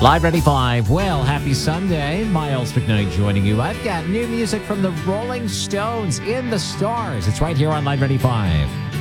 Live 95. Well, happy Sunday. Miles McKnight joining you. I've got new music from the Rolling Stones, In the Stars. It's right here on Live 95.